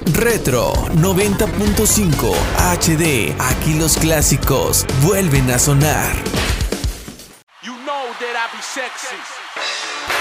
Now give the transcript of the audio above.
Retro 90.5 HD. Aquí los clásicos vuelven a sonar. You know that I be sexy.